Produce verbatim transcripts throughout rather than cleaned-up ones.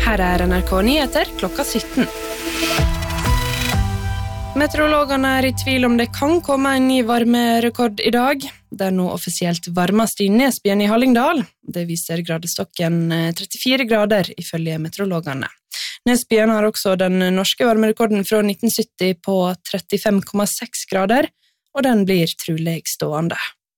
Her er N R K Nyheter klokka sytten. Meteorologene er i tvil om det kan komme en ny varmerekord i dag. Det er nå offisielt varmest i Nesbyen i Hallingdal. Det viser gradestokken trettifire grader ifølge meteorologene. Nesbyen har også den norske varmerekorden fra nitten sytti på trettifem komma seks grader, og den blir trolig stående.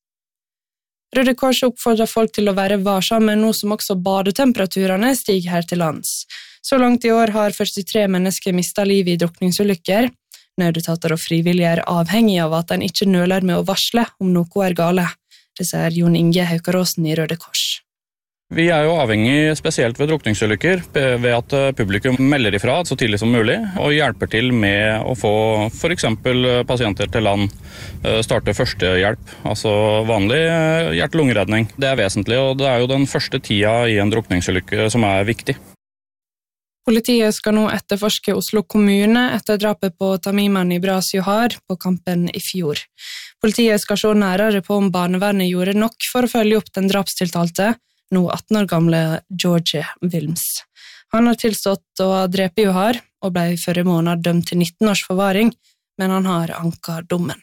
Røde Kors oppfordrer folk til å være varsomme nå som også badetemperaturene stiger her til lands. Så langt i år har førtitre mennesker mistet livet i drukningsulykker. Nødetater og frivillige er avhengig av at en ikke nøler med å varsle om noe er gale. Det sier Jon Inge Haukaråsen i Røde Kors. Vi er jo avhengig spesielt ved drukningsulykker ved at publikum melder ifra så tidlig som mulig og hjelper til med å få for eksempel pasienter til land starte førstehjelp, altså vanlig hjerte-lungeredning. Det er vesentlig, og det er jo den første tida i en drukningsulykke som er viktig. Politiet skal nå etterforske Oslo kommune etter drapet på Tamiman Ibras Johar på Kampen i fjor. Politiet skal se nærere på om barnevernet gjorde nok for å følge opp den drapstiltalte, nå atten år gamle George Wilms. Han har tilstått å drepe Johar og ble i forrige måned dømt til nitten års forvaring, men han har anket dommen.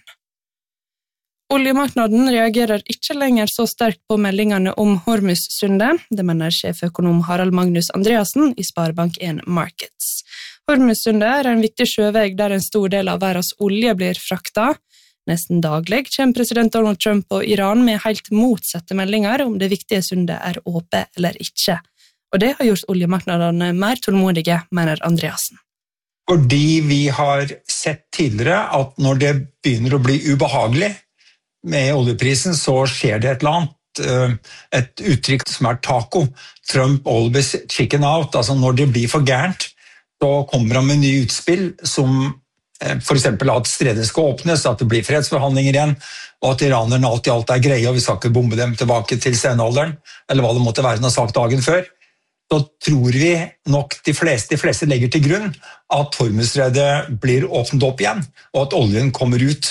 Oljemarknaden reagerer ikke lenger så sterkt på meldingene om Hormuzsundet, det mener sjeføkonom Harald Magnus Andreassen i Sparebank en Markets. Hormuzsundet er en viktig sjøveg der en stor del av verdens olje blir frakta. Nesten daglig kommer president Donald Trump og Iran med helt motsatte meldinger om det viktige sundet er åpent eller ikke. Og det har gjort oljemarknadene mer tålmodige, mener Andreassen. Fordi vi har sett tidligere at når det begynner å bli ubehagelig med oljeprisen, så skjer det et eller annet. Et uttrykk som er taco. Trump always chicken out. Altså når det blir for gærent, så kommer han med nye utspill som for eksempel at stredene skal åpnes, at det blir fredsforhandlinger igjen, og at iranerne alt i alt er greie, og vi skal ikke bombe dem tilbake til senalderen, eller hva det måtte være han har sagt dagen før. Så tror vi nok de fleste, de fleste legger til grunn at Hormuzstredet blir åpnet opp igjen, og at oljen kommer ut.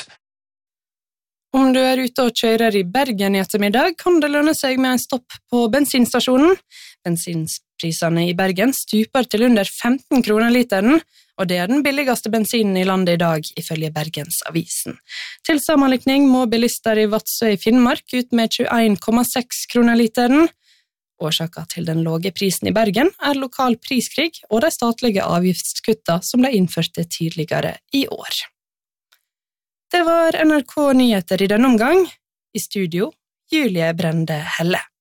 Om du er ute og kjører i Bergen i ettermiddag, kan det lønne seg med en stopp på bensinstasjonen. Bensinprisene i Bergen stuper til under femten kroner literen, og det er den billigste bensinen i landet i dag, ifølge Bergensavisen. Til sammenlikning må bilister i Vadsø i Finnmark ut med tjueen komma seks kroner literen. Årsaken til den lave prisen i Bergen er lokal priskrig og de statlige avgiftskutta som ble innført tidligere i år. Det var N R K Nyheter i denne omgang. I studio, Julie Brende Helle.